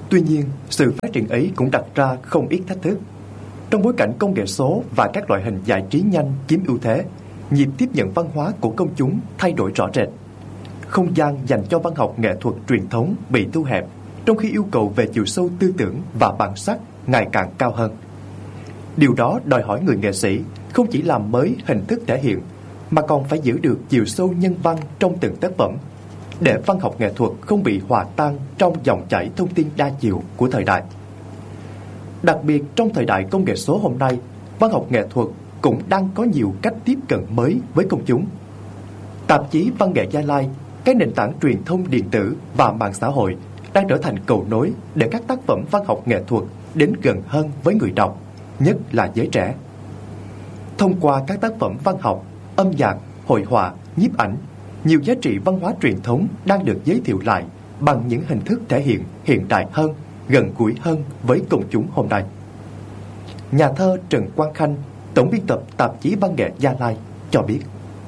Tuy nhiên, sự phát triển ấy cũng đặt ra không ít thách thức. Trong bối cảnh công nghệ số và các loại hình giải trí nhanh chiếm ưu thế, nhịp tiếp nhận văn hóa của công chúng thay đổi rõ rệt. Không gian dành cho văn học nghệ thuật truyền thống bị thu hẹp, trong khi yêu cầu về chiều sâu tư tưởng và bản sắc ngày càng cao hơn. Điều đó đòi hỏi người nghệ sĩ không chỉ làm mới hình thức thể hiện, mà còn phải giữ được chiều sâu nhân văn trong từng tác phẩm, để văn học nghệ thuật không bị hòa tan trong dòng chảy thông tin đa chiều của thời đại. Đặc biệt trong thời đại công nghệ số hôm nay, văn học nghệ thuật cũng đang có nhiều cách tiếp cận mới với công chúng. Tạp chí Văn nghệ Gia Lai, các nền tảng truyền thông điện tử và mạng xã hội đang trở thành cầu nối để các tác phẩm văn học nghệ thuật đến gần hơn với người đọc, nhất là giới trẻ. Thông qua các tác phẩm văn học, âm nhạc, hội họa, nhiếp ảnh, nhiều giá trị văn hóa truyền thống đang được giới thiệu lại bằng những hình thức thể hiện hiện đại hơn, gần gũi hơn với công chúng hôm nay. Nhà thơ Trần Quang Khanh, tổng biên tập tạp chí Văn nghệ Gia Lai cho biết.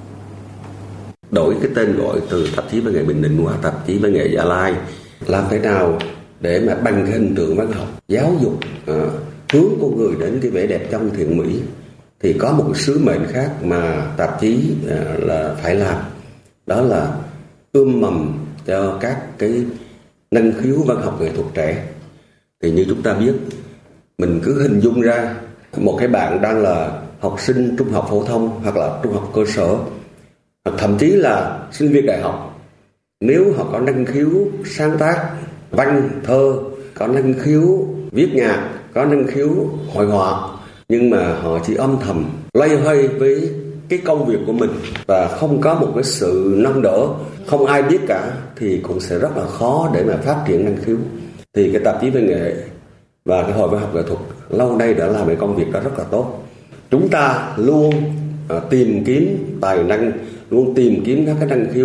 Đổi cái tên gọi từ tạp chí Văn nghệ Bình Định qua tạp chí Văn nghệ Gia Lai, làm thế nào để mà bằng cái hình tượng văn học giáo dục hướng con người đến cái vẻ đẹp trong thiện mỹ, thì có một sứ mệnh khác mà tạp chí là phải làm, đó là ươm mầm cho các cái năng khiếu văn học nghệ thuật trẻ. Thì như chúng ta biết, mình cứ hình dung ra một cái bạn đang là học sinh trung học phổ thông hoặc là trung học cơ sở, hoặc thậm chí là sinh viên đại học, nếu họ có năng khiếu sáng tác văn thơ, có năng khiếu viết nhạc, có năng khiếu hội họa, nhưng mà họ chỉ âm thầm loay hoay với cái công việc của mình và không có một cái sự nâng đỡ, không ai biết cả, thì cũng sẽ rất là khó để mà phát triển năng khiếu. Thì cái tạp chí Văn nghệ và cái hội văn học nghệ thuật lâu nay đã làm cái công việc đó rất là tốt. Chúng ta luôn tìm kiếm tài năng, luôn tìm kiếm các cái năng khiếu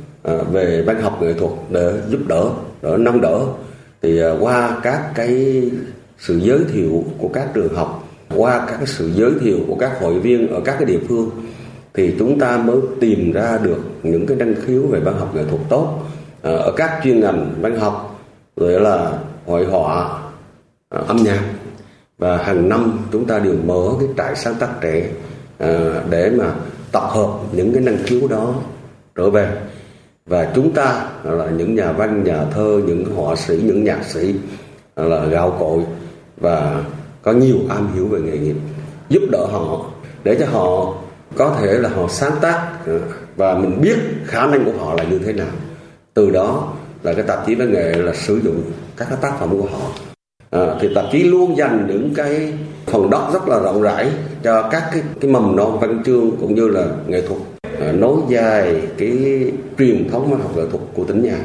về văn học nghệ thuật để giúp đỡ, để nâng đỡ. Thì qua các cái sự giới thiệu của các trường học, qua các cái sự giới thiệu của các hội viên ở các cái địa phương, thì chúng ta mới tìm ra được những cái năng khiếu về văn học nghệ thuật tốt ở các chuyên ngành văn học, rồi là hội họa, âm nhạc. Và hàng năm chúng ta đều mở cái trại sáng tác trẻ để mà tập hợp những cái năng khiếu đó trở về. Và chúng ta là những nhà văn, nhà thơ, những họa sĩ, những nhạc sĩ là gạo cội và có nhiều am hiểu về nghề nghiệp, giúp đỡ họ để cho họ có thể là họ sáng tác và mình biết khả năng của họ là như thế nào. Từ đó là cái tạp chí Văn nghệ là sử dụng các cái tác phẩm của họ. Thì tạp chí luôn dành những cái phần đất rất là rộng rãi cho các cái mầm non văn chương cũng như là nghệ thuật, nối dài cái truyền thống văn học nghệ thuật của tỉnh nhà.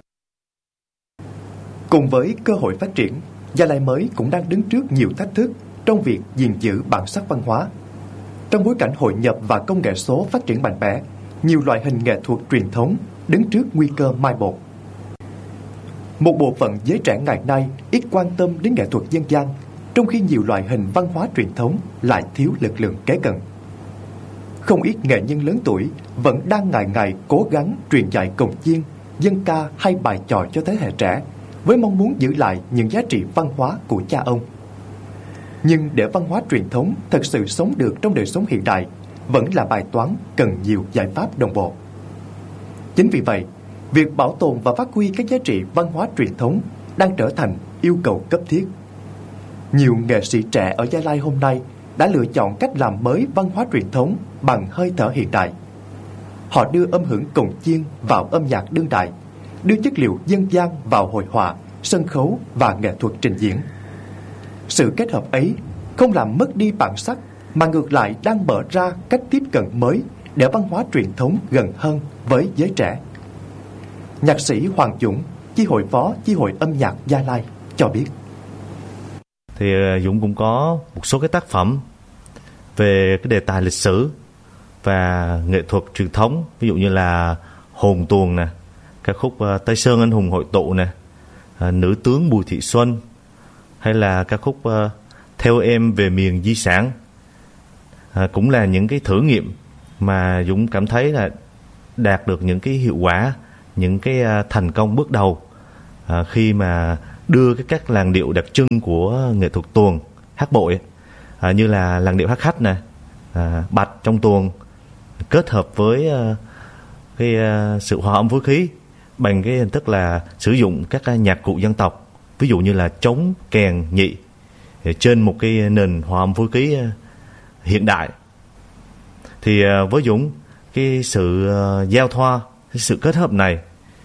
Cùng với cơ hội phát triển, Gia Lai mới cũng đang đứng trước nhiều thách thức trong việc gìn giữ bản sắc văn hóa. Trong bối cảnh hội nhập và công nghệ số phát triển mạnh mẽ, nhiều loại hình nghệ thuật truyền thống đứng trước nguy cơ mai một. Một bộ phận giới trẻ ngày nay ít quan tâm đến nghệ thuật dân gian, trong khi nhiều loại hình văn hóa truyền thống lại thiếu lực lượng kế cận. Không ít nghệ nhân lớn tuổi vẫn đang ngày ngày cố gắng truyền dạy cồng chiêng, dân ca hay bài chòi cho thế hệ trẻ, với mong muốn giữ lại những giá trị văn hóa của cha ông. Nhưng để văn hóa truyền thống thật sự sống được trong đời sống hiện đại, vẫn là bài toán cần nhiều giải pháp đồng bộ. Chính vì vậy, việc bảo tồn và phát huy các giá trị văn hóa truyền thống đang trở thành yêu cầu cấp thiết. Nhiều nghệ sĩ trẻ ở Gia Lai hôm nay đã lựa chọn cách làm mới văn hóa truyền thống bằng hơi thở hiện đại. Họ đưa âm hưởng cồng chiêng vào âm nhạc đương đại, đưa chất liệu dân gian vào hội họa, sân khấu và nghệ thuật trình diễn. Sự kết hợp ấy không làm mất đi bản sắc, mà ngược lại đang mở ra cách tiếp cận mới để văn hóa truyền thống gần hơn với giới trẻ. Nhạc sĩ Hoàng Dũng, chi hội phó chi hội âm nhạc Gia Lai cho biết. Thì Dũng cũng có một số cái tác phẩm về cái đề tài lịch sử và nghệ thuật truyền thống, ví dụ như là Hồn Tuồng nè, ca khúc Tây Sơn Anh Hùng Hội Tụ nè, Nữ Tướng Bùi Thị Xuân, hay là ca khúc Theo Em Về Miền Di Sản. Cũng là những cái thử nghiệm mà Dũng cảm thấy là đạt được những cái hiệu quả, những cái thành công bước đầu khi mà đưa các làn điệu đặc trưng của nghệ thuật tuồng hát bội, như là làn điệu hát khách nè, bạch trong tuồng, kết hợp với cái sự hòa âm phối khí bằng cái hình thức là sử dụng các nhạc cụ dân tộc, ví dụ như là trống, kèn, nhị trên một cái nền hòa âm phối khí hiện đại. Thì với Dũng, cái sự giao thoa, cái sự kết hợp này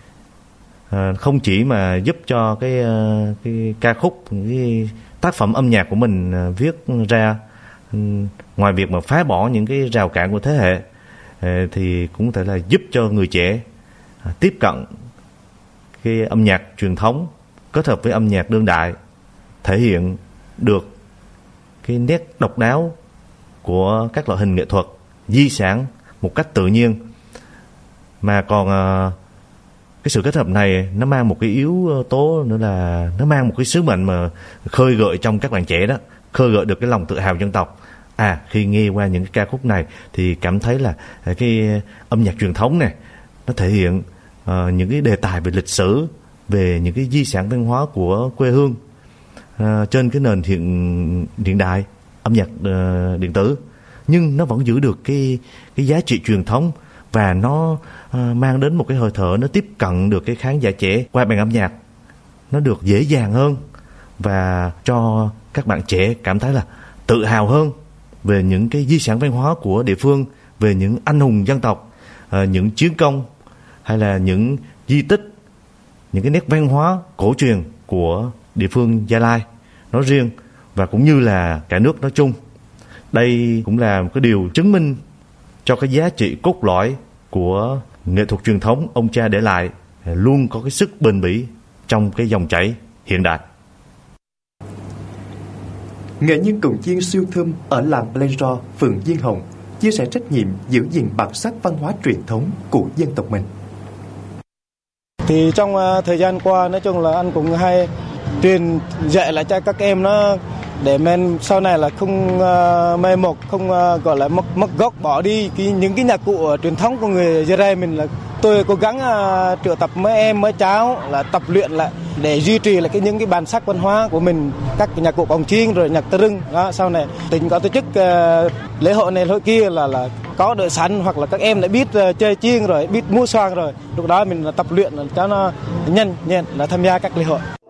không chỉ mà giúp cho cái ca khúc, cái tác phẩm âm nhạc của mình viết ra, ngoài việc mà phá bỏ những cái rào cản của thế hệ, thì cũng có thể là giúp cho người trẻ tiếp cận cái âm nhạc truyền thống kết hợp với âm nhạc đương đại, thể hiện được cái nét độc đáo của các loại hình nghệ thuật di sản một cách tự nhiên. Mà còn cái sự kết hợp này nó mang một cái yếu tố nữa là nó mang một cái sứ mệnh mà khơi gợi trong các bạn trẻ đó, khơi gợi được cái lòng tự hào dân tộc. Khi nghe qua những cái ca khúc này thì cảm thấy là cái âm nhạc truyền thống này nó thể hiện những cái đề tài về lịch sử, về những cái di sản văn hóa của quê hương trên cái nền hiện đại âm nhạc điện tử, nhưng nó vẫn giữ được cái giá trị truyền thống, và nó mang đến một cái hơi thở, nó tiếp cận được cái khán giả trẻ qua bài âm nhạc nó được dễ dàng hơn, và cho các bạn trẻ cảm thấy là tự hào hơn về những cái di sản văn hóa của địa phương, về những anh hùng dân tộc, những chiến công, hay là những di tích, những cái nét văn hóa cổ truyền của địa phương Gia Lai nói riêng, và cũng như là cả nước nói chung. Đây cũng là một cái điều chứng minh cho cái giá trị cốt lõi của nghệ thuật truyền thống ông cha để lại luôn có cái sức bền bỉ trong cái dòng chảy hiện đại. Nghệ nhân cồng chiêng siêu thơm ở làng Plenro, phường Diên Hồng chia sẻ trách nhiệm giữ gìn bản sắc văn hóa truyền thống của dân tộc mình. Thì trong thời gian qua, nói chung là anh cũng hay truyền dạy lại cho các em nó, để men sau này là không mai một, không gọi là mất gốc, bỏ đi những cái nhạc cụ truyền thống của người Gia Rai mình. Là tôi cố gắng triệu tập mấy em mấy cháu là tập luyện lại để duy trì lại những cái bản sắc văn hóa của mình, các nhạc cụ cồng chiêng rồi nhạc tơ rưng đó. Sau này tỉnh có tổ chức lễ hội này lễ kia là có đội sẵn, hoặc là các em lại biết chơi chiêng rồi biết múa xoang rồi, lúc đó mình tập luyện cho nó nhanh là tham gia các lễ hội.